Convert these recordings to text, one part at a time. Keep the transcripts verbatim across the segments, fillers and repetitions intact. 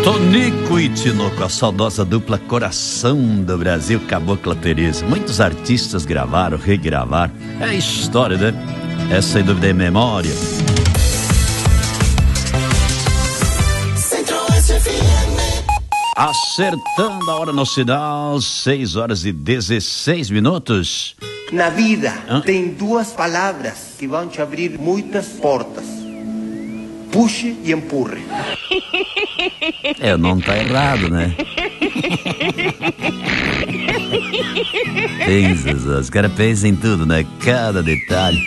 Tonico e Tinoco, a saudosa dupla Coração do Brasil, Cabocla Teresa. Muitos artistas gravaram, regravaram. É história, né? Essa sem dúvida é memória. Acertando a hora no sinal, seis horas e dezesseis minutos. Na vida Hã? tem duas palavras que vão te abrir muitas portas: puxe e empurre. É, não tá errado, né? Pensa, os caras pensam em tudo, né? Cada detalhe.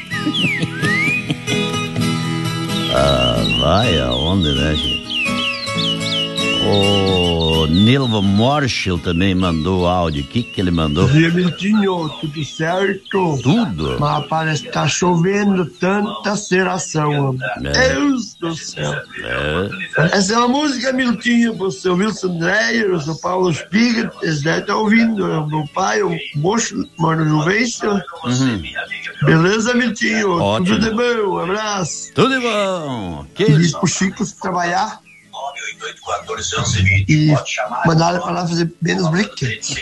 Ah, vai aonde, né, gente? O Nilva Marshall também mandou áudio. O que que ele mandou? Bom dia, Miltinho, tudo certo? Tudo? Mas parece que tá chovendo tanta ceração. É. Deus do céu. É. Essa é uma música, Miltinho, pro seu Wilson Dreyer, o seu Paulo Spiegel, eles devem estar ouvindo. É o meu pai, o moço, mano Juvencio. Uhum. Beleza, Miltinho? Ótimo. Tudo de bom, um abraço. Tudo de bom. Que Diz pro Chico trabalhar. E mandaram pra lá fazer menos briquetes.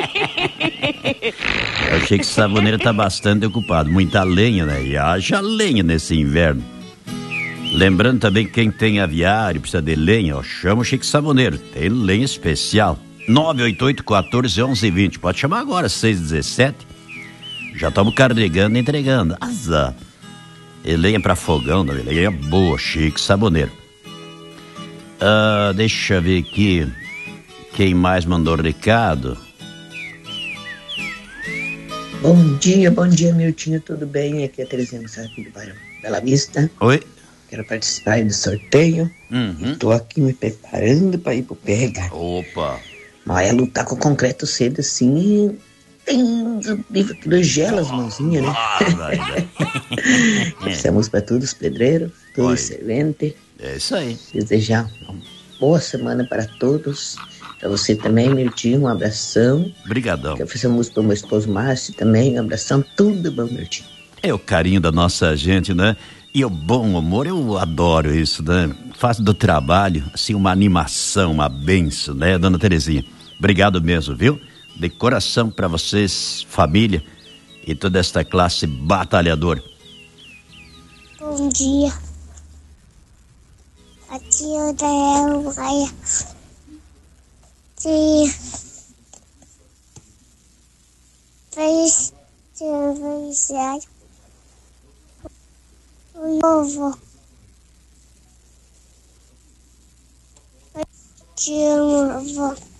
Eu achei que o Saboneiro tá bastante ocupado. Muita lenha, né? E haja lenha nesse inverno. Lembrando também que quem tem aviário, precisa de lenha, ó, chama o Chico Saboneiro. Tem lenha especial. nove oito oito, quatorze, onze, vinte. Pode chamar agora, seis dezessete. Já estamos carregando e entregando. Azar. E lenha pra fogão, né? Lenha boa, Chico Saboneiro. Ah, deixa eu ver aqui. Quem mais mandou recado? Bom dia, bom dia, Miltinho, tudo bem? Aqui é a Terezinha aqui do bairro Bela Vista. Oi. Quero participar aí do sorteio. Uhum. Tô aqui me preparando para ir pro Pega. Opa. Mas é lutar com o concreto cedo assim. Tem livro que dói gela as mãozinhas, né? Ah, vai, vai. Essa música para todos os pedreiros, todo Oi. excelente. É isso aí. Desejar uma boa semana para todos. Para você também, Miltinho, um abração. Brigadão. Quero fazer uma música para o meu esposo Márcio também, um abração. Tudo bom, Miltinho. É o carinho da nossa gente, né? E o bom humor, eu adoro isso, né? Faz do trabalho, assim, uma animação, uma benção, né, dona Terezinha? Obrigado mesmo, viu? De coração para vocês, família e toda esta classe batalhadora. Bom dia. Aqui é o Daniel Maia. Sim. Feliz aniversário. O novo. Te amo, avó.